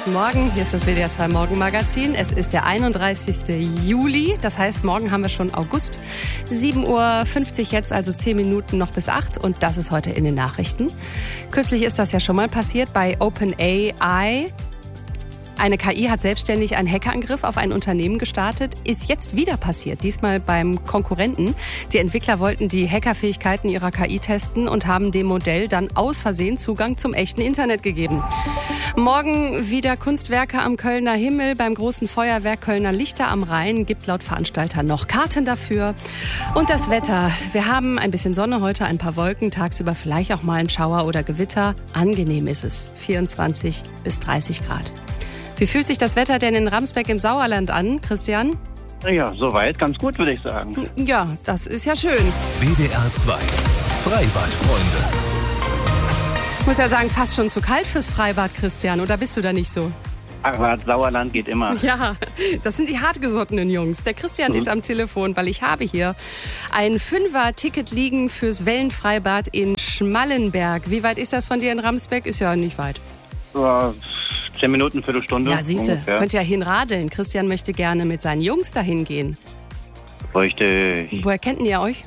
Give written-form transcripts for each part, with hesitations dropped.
guten Morgen. Hier ist das WDR 2 Morgenmagazin. Es ist der 31. Juli, das heißt, morgen haben wir schon August. 7.50 Uhr jetzt, also 10 Minuten noch bis 8 und das ist heute in den Nachrichten. Kürzlich ist das ja schon mal passiert bei OpenAI. Eine KI hat selbstständig einen Hackerangriff auf ein Unternehmen gestartet, ist jetzt wieder passiert, diesmal beim Konkurrenten. Die Entwickler wollten die Hackerfähigkeiten ihrer KI testen und haben dem Modell dann aus Versehen Zugang zum echten Internet gegeben. Morgen wieder Kunstwerke am Kölner Himmel. Beim großen Feuerwerk Kölner Lichter am Rhein gibt laut Veranstalter noch Karten dafür. Und das Wetter. Wir haben ein bisschen Sonne heute, ein paar Wolken, tagsüber vielleicht auch mal ein Schauer oder Gewitter. Angenehm ist es, 24 bis 30 Grad. Wie fühlt sich das Wetter denn in Ramsbeck im Sauerland an, Christian? Ja, soweit ganz gut, würde ich sagen. Ja, das ist ja schön. WDR 2 Freibadfreunde. Ich muss ja sagen, fast schon zu kalt fürs Freibad, Christian. Oder bist du da nicht so? Aber Sauerland geht immer. Ja, das sind die hartgesottenen Jungs. Der Christian ist am Telefon, weil ich habe hier ein 5er-Ticket liegen fürs Wellenfreibad in Schmallenberg. Wie weit ist das von dir in Ramsbeck? Ist ja nicht weit. 10 Minuten, Viertelstunde. Ja, siehste, ungefähr. könnt ja hinradeln. Christian möchte gerne mit seinen Jungs dahin gehen. Richtig. Woher kennt ihr euch?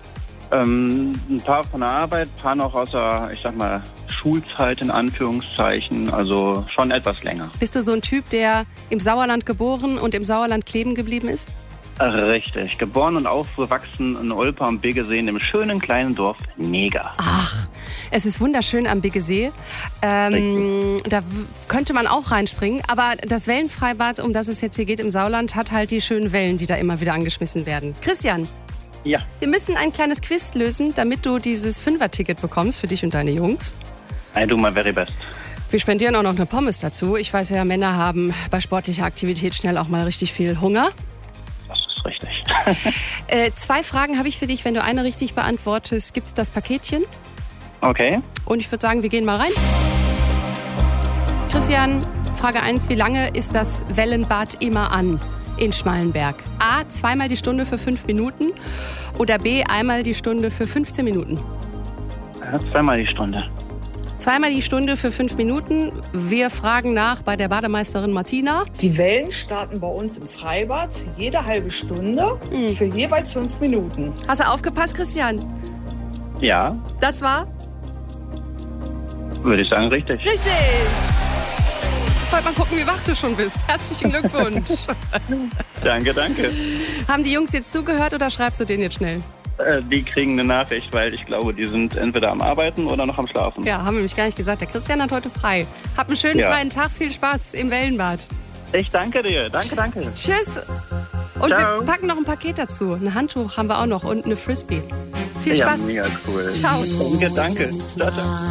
Ein paar von der Arbeit, ein paar noch aus der, ich sag mal, Schulzeit in Anführungszeichen, also schon etwas länger. Bist du so ein Typ, der im Sauerland geboren und im Sauerland kleben geblieben ist? Richtig. Geboren und aufgewachsen in Olpe am Biggesee, in dem schönen kleinen Dorf Neger. Ach, es ist wunderschön am Biggesee. Da könnte man auch reinspringen. Aber das Wellenfreibad, um das es jetzt hier geht im Sauerland, hat halt die schönen Wellen, die da immer wieder angeschmissen werden. Christian, Ja. wir müssen ein kleines Quiz lösen, damit du dieses 5er-Ticket bekommst für dich und deine Jungs. I do my very best. Wir spendieren auch noch eine Pommes dazu. Ich weiß ja, Männer haben bei sportlicher Aktivität schnell auch mal richtig viel Hunger. Das ist richtig. 2 Fragen habe ich für dich. Wenn du eine richtig beantwortest, gibt's das Paketchen. Okay. Und ich würde sagen, wir gehen mal rein. Christian, Frage 1. Wie lange ist das Wellenbad immer an in Schmallenberg? A, zweimal die Stunde für 5 Minuten oder B, einmal die Stunde für 15 Minuten? Ja, zweimal die Stunde. Zweimal die Stunde für 5 Minuten. Wir fragen nach bei der Bademeisterin Martina. Die Wellen starten bei uns im Freibad jede halbe Stunde für jeweils 5 Minuten. Hast du aufgepasst, Christian? Ja, Das war würde ich sagen, richtig. richtig. Wollt mal gucken, wie wach du schon bist. Herzlichen Glückwunsch. Danke, danke. Haben die Jungs jetzt zugehört oder schreibst du denen jetzt schnell? Die kriegen eine Nachricht, weil ich glaube, die sind entweder am Arbeiten oder noch am Schlafen. Ja, haben wir nämlich gar nicht gesagt. Der Christian hat heute frei. Habt einen schönen freien Tag. Viel Spaß im Wellenbad. Ich danke dir. Danke. Tschüss. Und Ciao. wir packen noch ein Paket dazu. Ein Handtuch haben wir auch noch und eine Frisbee. Viel Spaß. Ja, mega cool. Ciao. Danke. Ciao.